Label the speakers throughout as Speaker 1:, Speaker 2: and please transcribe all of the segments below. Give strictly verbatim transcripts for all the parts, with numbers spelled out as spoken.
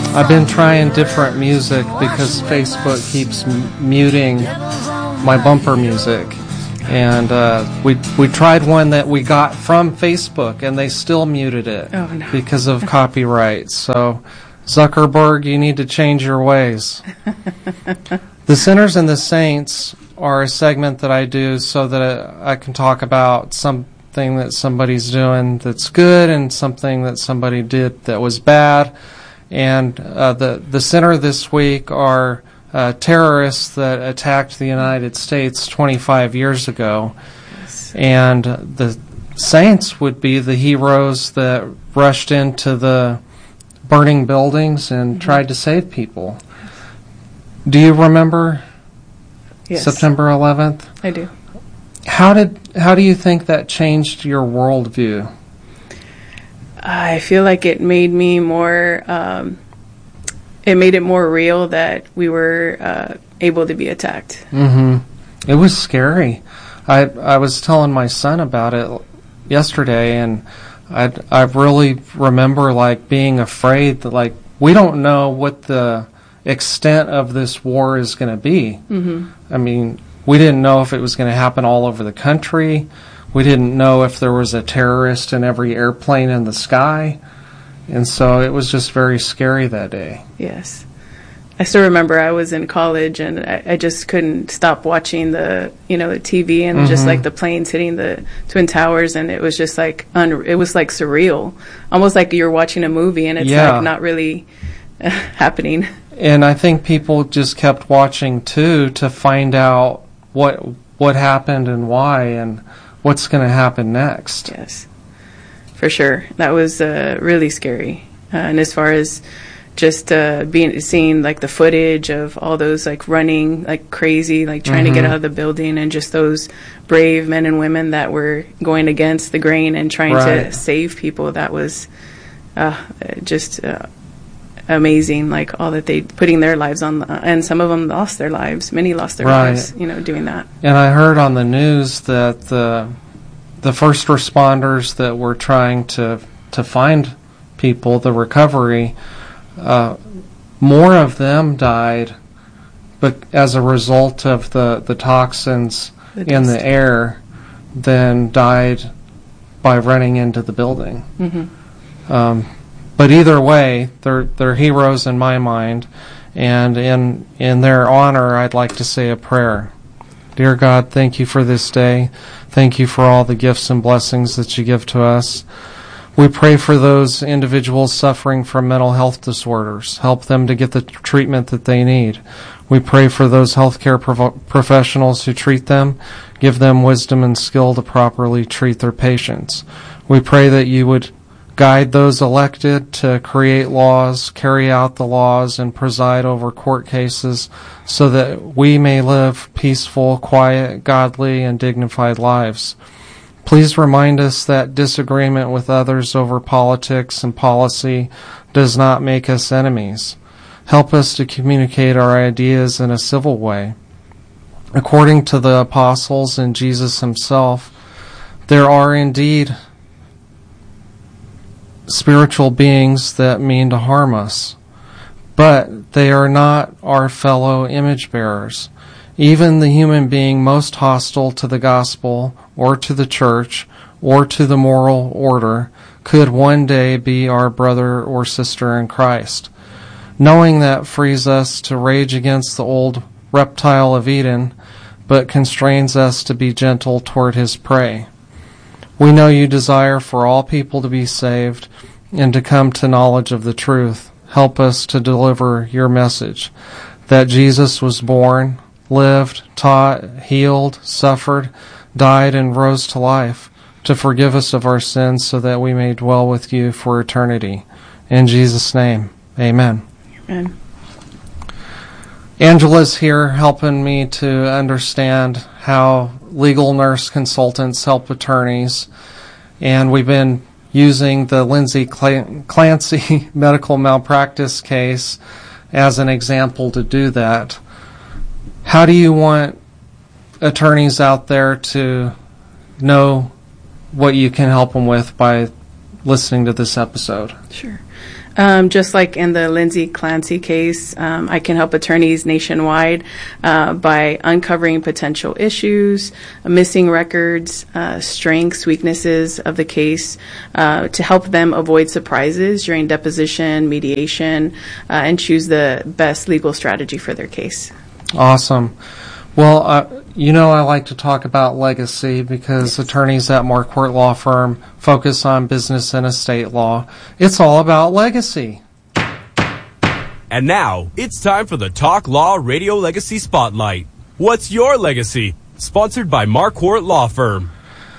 Speaker 1: I've been trying different music because Facebook keeps m- muting my bumper music. And uh, we we tried one that we got from Facebook, and they still muted it
Speaker 2: oh, no.
Speaker 1: because of copyright. So, Zuckerberg, you need to change your ways. The Sinners and the Saints are a segment that I do so that I can talk about something that somebody's doing that's good and something that somebody did that was bad. And uh, the, the sinner this week are Uh, terrorists that attacked the United States twenty-five years ago.
Speaker 2: Yes.
Speaker 1: And the saints would be the heroes that rushed into the burning buildings and mm-hmm. tried to save people. Do you remember
Speaker 2: yes.
Speaker 1: September eleventh?
Speaker 2: I do.
Speaker 1: How did how do you think that changed your worldview?
Speaker 2: I feel like it made me more um, It made it more real that we were uh, able to be attacked.
Speaker 1: Mm-hmm. It was scary. I I was telling my son about it yesterday, and I I really remember like being afraid that like we don't know what the extent of this war is going to be.
Speaker 2: Mm-hmm.
Speaker 1: I mean, we didn't know if it was going to happen all over the country. We didn't know if there was a terrorist in every airplane in the sky. And so it was just very scary that day.
Speaker 2: Yes. I still remember I was in college and I, I just couldn't stop watching the, you know, the T V and mm-hmm. just like the planes hitting the Twin Towers, and it was just like, un- it was like surreal. Almost like you're watching a movie and it's
Speaker 1: yeah.
Speaker 2: like not really uh, happening.
Speaker 1: And I think people just kept watching too to find out what what happened and why and what's going to happen next.
Speaker 2: Yes. For sure. That was uh, really scary. Uh, and as far as just uh, being seeing like the footage of all those like running like crazy, like trying mm-hmm. to get out of the building, and just those brave men and women that were going against the grain and trying
Speaker 1: right.
Speaker 2: to save people, that was uh, just uh, amazing. Like all that they putting their lives on, the, and some of them lost their lives. Many lost their
Speaker 1: right.
Speaker 2: lives, you know, doing that.
Speaker 1: And I heard on the news that the the first responders that were trying to to find people, the recovery, uh, more of them died, but as a result of the, the toxins
Speaker 2: the
Speaker 1: in the air, than died by running into the building.
Speaker 2: Mm-hmm.
Speaker 1: Um, but either way, they're they're heroes in my mind, and in in their honor, I'd like to say a prayer. Dear God, thank you for this day. Thank you for all the gifts and blessings that you give to us. We pray for those individuals suffering from mental health disorders. Help them to get the treatment that they need. We pray for those healthcare prof- professionals who treat them. Give them wisdom and skill to properly treat their patients. We pray that you would guide those elected to create laws, carry out the laws, and preside over court cases so that we may live peaceful, quiet, godly, and dignified lives. Please remind us that disagreement with others over politics and policy does not make us enemies. Help us to communicate our ideas in a civil way. According to the apostles and Jesus himself, there are indeed spiritual beings that mean to harm us, but they are not our fellow image bearers. Even the human being most hostile to the gospel or to the church or to the moral order could one day be our brother or sister in Christ. Knowing that frees us to rage against the old reptile of Eden, but constrains us to be gentle toward his prey. We know you desire for all people to be saved and to come to knowledge of the truth. Help us to deliver your message, that Jesus was born, lived, taught, healed, suffered, died, and rose to life to forgive us of our sins so that we may dwell with you for eternity. In Jesus' name, amen.
Speaker 2: Amen.
Speaker 1: Angela's here helping me to understand how legal nurse consultants help attorneys, and we've been using the Lindsay Clancy medical malpractice case as an example to do that. How do you want attorneys out there to know what you can help them with by listening to this episode?
Speaker 2: Sure. Um, just like in the Lindsay Clancy case, um, I can help attorneys nationwide uh, by uncovering potential issues, missing records, uh, strengths, weaknesses of the case, uh, to help them avoid surprises during deposition, mediation, uh, and choose the best legal strategy for their case.
Speaker 1: Awesome. Well, uh, you know, I like to talk about legacy because yes. attorneys at Marquardt Law Firm focus on business and estate law. It's all about legacy.
Speaker 3: And now, it's time for the Talk Law Radio Legacy Spotlight. What's your legacy? Sponsored by Marquardt Law Firm.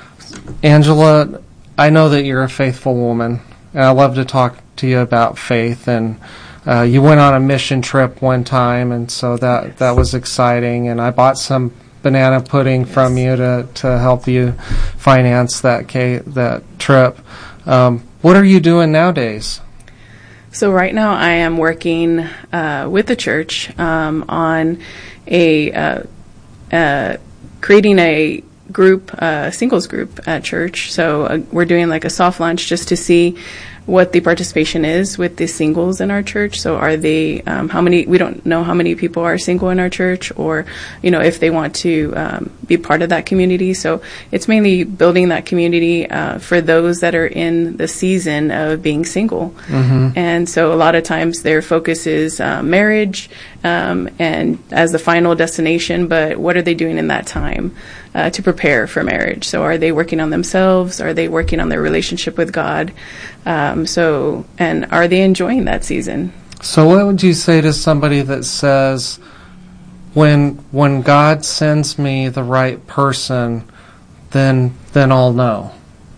Speaker 1: Angela, I know that you're a faithful woman, and I love to talk to you about faith. And Uh, you went on a mission trip one time, and so that yes. that was exciting. And I bought some banana pudding yes. from you to, to help you finance that ca- that trip. Um, what are you doing nowadays?
Speaker 2: So right now I am working uh, with the church um, on a uh, uh, creating a group, uh, singles group at church. So uh, we're doing like a soft launch just to see what the participation is with the singles in our church. So are they, um, how many, we don't know how many people are single in our church, or, you know, if they want to um, be part of that community. So it's mainly building that community uh, for those that are in the season of being single. Mm-hmm. And so a lot of times their focus is uh, marriage um, and as the final destination, but what are they doing in that time uh, to prepare for marriage? So are they working on themselves? Are they working on their relationship with God? Um, so, and are they enjoying that season?
Speaker 1: So what would you say to somebody that says, when when God sends me the right person, then then I'll know?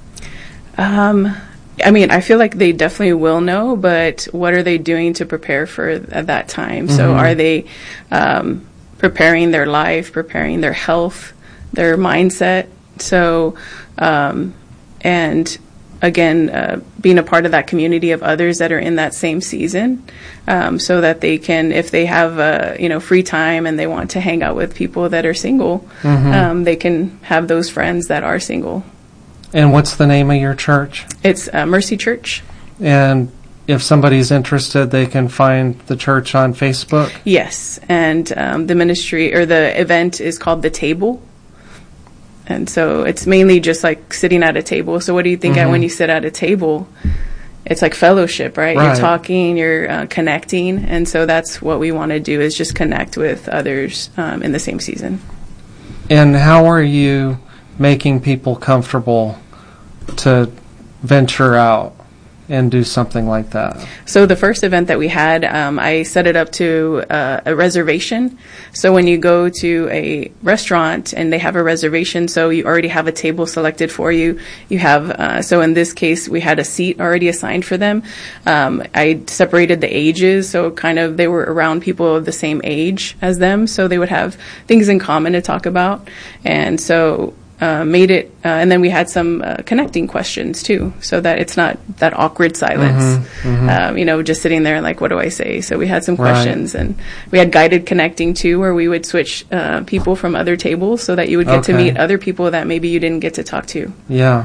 Speaker 2: Um, I mean, I feel like they definitely will know, but what are they doing to prepare for th- that time? Mm-hmm. So are they um, preparing their life, preparing their health, their mindset? So, um, and again, uh, being a part of that community of others that are in that same season, um, so that they can, if they have, uh, you know, free time and they want to hang out with people that are single, mm-hmm. um, they can have those friends that are single.
Speaker 1: And what's the name of your church?
Speaker 2: It's uh, Mercy Church.
Speaker 1: And if somebody's interested, they can find the church on Facebook?
Speaker 2: Yes, and um, the ministry, or the event is called The Table. And so it's mainly just like sitting at a table. So what do you think mm-hmm. at when you sit at a table? It's like fellowship, right? right. You're talking, you're uh, connecting. And so that's what we want to do, is just connect with others um, in the same season.
Speaker 1: And how are you making people comfortable to venture out and do something like that?
Speaker 2: So the first event that we had, um, I set it up to uh, a reservation. So when you go to a restaurant and they have a reservation, so you already have a table selected for you. You have, uh, so in this case, we had a seat already assigned for them. Um, I separated the ages, so kind of they were around people of the same age as them, so they would have things in common to talk about. And so Uh, made it, uh, and then we had some uh, connecting questions too, so that it's not that awkward silence, mm-hmm, mm-hmm. Um, you know, just sitting there and like, what do I say? So we had some questions, right. And we had guided connecting too, where we would switch uh, people from other tables so that you would get okay. to meet other people that maybe you didn't get to talk to.
Speaker 1: Yeah.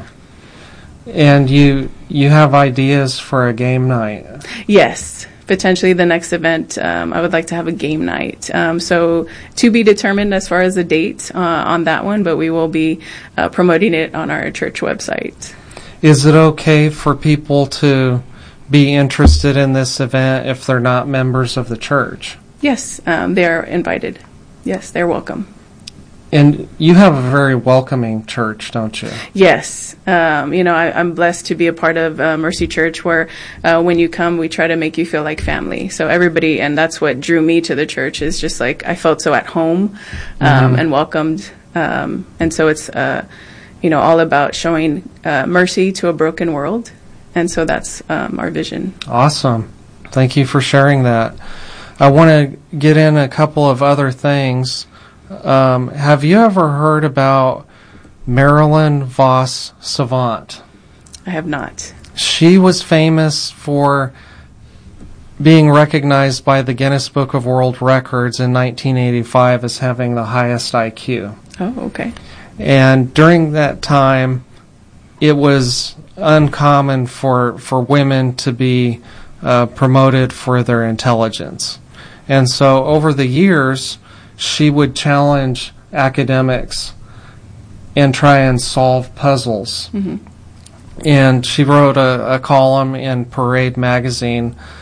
Speaker 1: And you you have ideas for a game night?
Speaker 2: Yes. Potentially the next event, um, I would like to have a game night. Um, so to be determined as far as the date uh, on that one, but we will be uh, promoting it on our church website.
Speaker 1: Is it okay for people to be interested in this event if they're not members of the church?
Speaker 2: Yes, um, they're invited. Yes, they're welcome.
Speaker 1: And you have a very welcoming church, don't you?
Speaker 2: Yes. Um, you know, I, I'm blessed to be a part of uh, Mercy Church, where uh, when you come, we try to make you feel like family. So everybody, and that's what drew me to the church, is just like I felt so at home um, mm-hmm. and welcomed. Um, and so it's, uh, you know, all about showing uh, mercy to a broken world. And so that's um, our vision.
Speaker 1: Awesome. Thank you for sharing that. I want to get in a couple of other things. Um, have you ever heard about Marilyn Vos Savant?
Speaker 2: I have not.
Speaker 1: She was famous for being recognized by the Guinness Book of World Records in nineteen eighty-five as having the highest I Q.
Speaker 2: Oh, okay.
Speaker 1: And during that time, it was uncommon for, for women to be uh, promoted for their intelligence. And so over the years, she would challenge academics and try and solve puzzles.
Speaker 2: Mm-hmm.
Speaker 1: And she wrote a, a column in Parade magazine